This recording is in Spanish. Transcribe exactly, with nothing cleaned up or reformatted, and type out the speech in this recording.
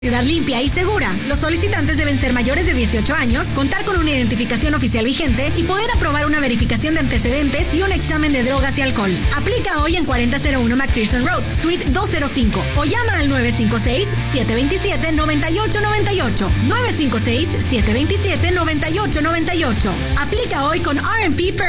Ciudad limpia y segura. Los solicitantes deben ser mayores de dieciocho años, contar con una identificación oficial vigente y poder aprobar una verificación de antecedentes y un examen de drogas y alcohol. Aplica hoy en cuarenta cero uno McPherson Road, Suite doscientos cinco o llama al nueve cinco seis, siete dos siete, nueve ocho nueve ocho. nueve cinco seis, siete dos siete, nueve ocho nueve ocho. Aplica hoy con R and P Permit.